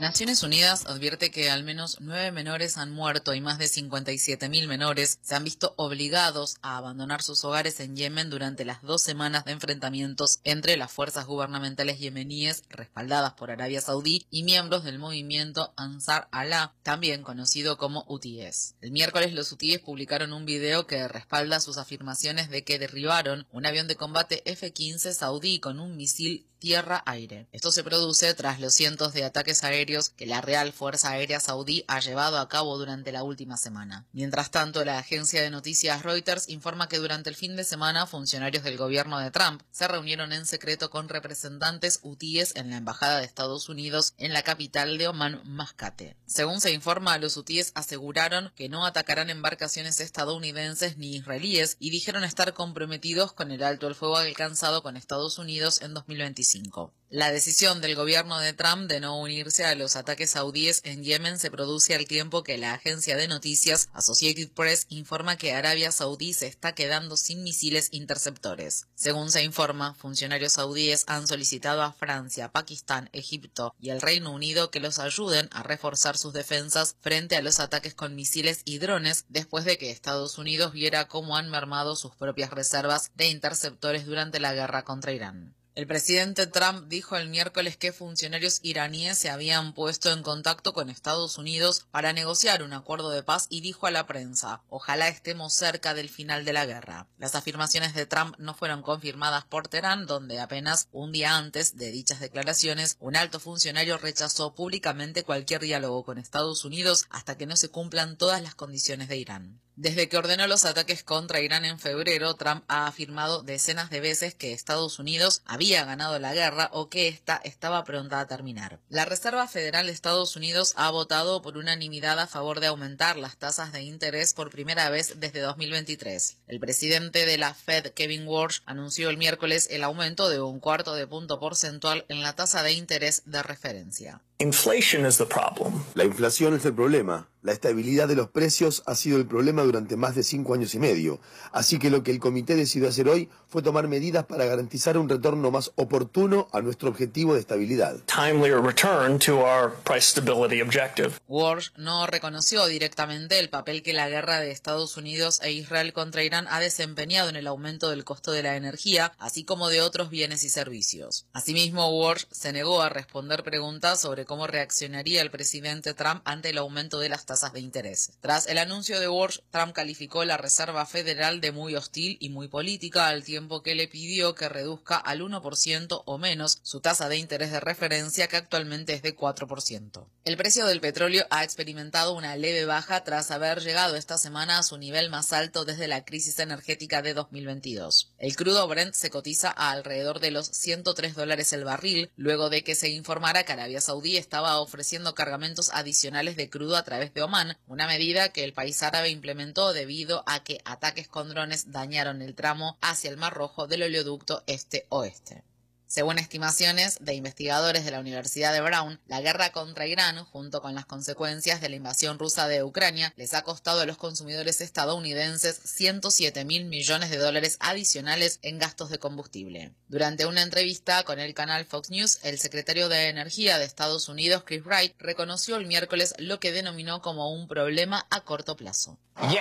Naciones Unidas advierte que al menos 9 menores han muerto y más de 57.000 menores se han visto obligados a abandonar sus hogares en Yemen durante las 2 semanas de enfrentamientos entre las fuerzas gubernamentales yemeníes respaldadas por Arabia Saudí y miembros del movimiento Ansar Allah, también conocido como hutíes. El miércoles los hutíes publicaron un video que respalda sus afirmaciones de que derribaron un avión de combate F-15 saudí con un misil tierra-aire. Esto se produce tras los cientos de ataques aéreos que la Real Fuerza Aérea Saudí ha llevado a cabo durante la última semana. Mientras tanto, la agencia de noticias Reuters informa que durante el fin de semana funcionarios del gobierno de Trump se reunieron en secreto con representantes hutíes en la embajada de Estados Unidos en la capital de Omán, Mascate. Según se informa, los hutíes aseguraron que no atacarán embarcaciones estadounidenses ni israelíes y dijeron estar comprometidos con el alto el fuego alcanzado con Estados Unidos en 2025. La decisión del gobierno de Trump de no unirse a los ataques saudíes en Yemen se produce al tiempo que la agencia de noticias Associated Press informa que Arabia Saudí se está quedando sin misiles interceptores. Según se informa, funcionarios saudíes han solicitado a Francia, Pakistán, Egipto y el Reino Unido que los ayuden a reforzar sus defensas frente a los ataques con misiles y drones después de que Estados Unidos viera cómo han mermado sus propias reservas de interceptores durante la guerra contra Irán. El presidente Trump dijo el miércoles que funcionarios iraníes se habían puesto en contacto con Estados Unidos para negociar un acuerdo de paz y dijo a la prensa: "Ojalá estemos cerca del final de la guerra". Las afirmaciones de Trump no fueron confirmadas por Teherán, donde apenas un día antes de dichas declaraciones, un alto funcionario rechazó públicamente cualquier diálogo con Estados Unidos hasta que no se cumplan todas las condiciones de Irán. Desde que ordenó los ataques contra Irán en febrero, Trump ha afirmado decenas de veces que Estados Unidos había ganado la guerra o que ésta estaba pronta a terminar. La Reserva Federal de Estados Unidos ha votado por unanimidad a favor de aumentar las tasas de interés por primera vez desde 2023. El presidente de la Fed, Kevin Warsh, anunció el miércoles el aumento de 1/4 de punto porcentual en la tasa de interés de referencia. Inflation is the problem. La inflación es el problema. La estabilidad de los precios ha sido el problema durante más de 5 años y medio. Así que lo que el comité decidió hacer hoy fue tomar medidas para garantizar un retorno más oportuno a nuestro objetivo de estabilidad. Timelier return to our price stability objective. Warsh no reconoció directamente el papel que la guerra de Estados Unidos e Israel contra Irán ha desempeñado en el aumento del costo de la energía, así como de otros bienes y servicios. Asimismo, Warsh se negó a responder preguntas sobre cómo reaccionaría el presidente Trump ante el aumento de las tasas de interés. Tras el anuncio de Warsh, Trump calificó la Reserva Federal de muy hostil y muy política, al tiempo que le pidió que reduzca al 1% o menos su tasa de interés de referencia, que actualmente es de 4%. El precio del petróleo ha experimentado una leve baja tras haber llegado esta semana a su nivel más alto desde la crisis energética de 2022. El crudo Brent se cotiza a alrededor de los $103 el barril, luego de que se informara que Arabia Saudí estaba ofreciendo cargamentos adicionales de crudo a través de Omán, una medida que el país árabe implementó debido a que ataques con drones dañaron el tramo hacia el Mar Rojo del oleoducto este-oeste. Según estimaciones de investigadores de la Universidad de Brown, la guerra contra Irán, junto con las consecuencias de la invasión rusa de Ucrania, les ha costado a los consumidores estadounidenses $107.000 millones adicionales en gastos de combustible. Durante una entrevista con el canal Fox News, el secretario de Energía de Estados Unidos, Chris Wright, reconoció el miércoles lo que denominó como un problema a corto plazo.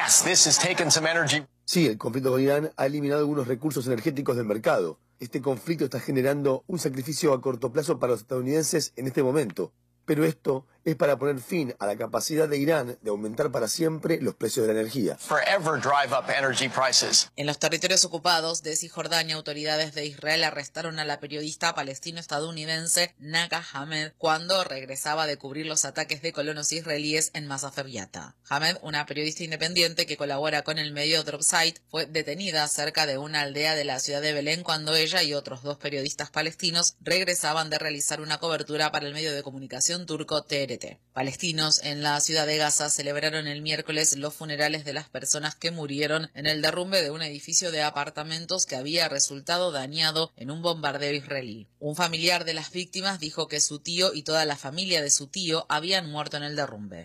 Sí, el conflicto con Irán ha eliminado algunos recursos energéticos del mercado. Este conflicto está generando un sacrificio a corto plazo para los estadounidenses en este momento. Pero esto es para poner fin a la capacidad de Irán de aumentar para siempre los precios de la energía. En los territorios ocupados de Cisjordania, autoridades de Israel arrestaron a la periodista palestino-estadounidense Naga Hamed cuando regresaba de cubrir los ataques de colonos israelíes en Masafer Yatta. Hamed, una periodista independiente que colabora con el medio Dropsite, fue detenida cerca de una aldea de la ciudad de Belén cuando ella y otros 2 periodistas palestinos regresaban de realizar una cobertura para el medio de comunicación turco TRT. Palestinos en la ciudad de Gaza celebraron el miércoles los funerales de las personas que murieron en el derrumbe de un edificio de apartamentos que había resultado dañado en un bombardeo israelí. Un familiar de las víctimas dijo que su tío y toda la familia de su tío habían muerto en el derrumbe.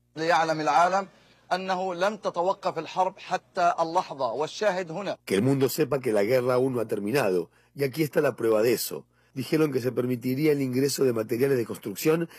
Que el mundo sepa que la guerra aún no ha terminado, y aquí está la prueba de eso. Dijeron que se permitiría el ingreso de materiales de construcción